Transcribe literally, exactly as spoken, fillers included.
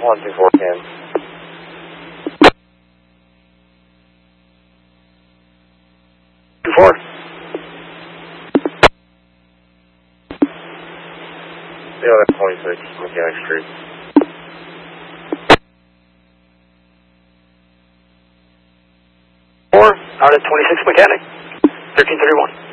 one two four can. two four. Yeah, that's twenty-six, Mechanic Street. four, out at twenty-six Mechanic, thirteen thirty-one.